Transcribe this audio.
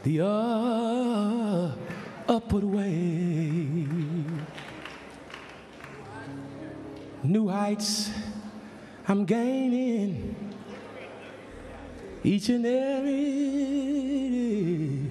the upward way. New heights I'm gaining each and every day.